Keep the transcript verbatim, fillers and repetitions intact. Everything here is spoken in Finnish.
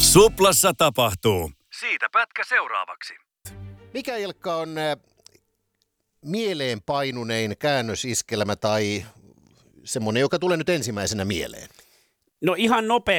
Suplassa tapahtuu. Siitä pätkä seuraavaksi. Mikä, Ilkka, on äh, mieleenpainunein käännösiskelmä tai semmoinen, joka tulee nyt ensimmäisenä mieleen? No ihan nopeasti